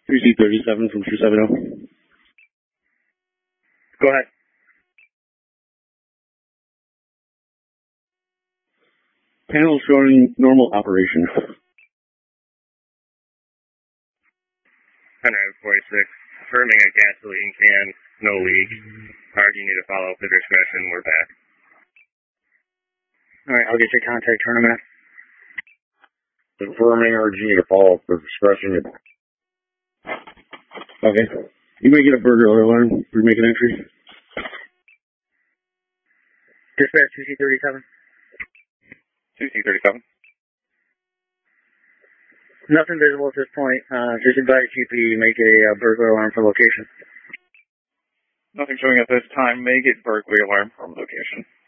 3C37 from 270. Go ahead. Panel showing normal operation. 146. Confirming a gasoline can, no leak. Hard, you need to follow up the discretion. We're back. Alright, I'll get your contact tournament. Confirming RG to follow up the discretion. Okay. You may get a burglar alarm if you make an entry. Dispatch 2C37. 2C37. Nothing visible at this point. Just advise GP make a burglar alarm for location. Nothing showing at this time. May get burglary alarm from location.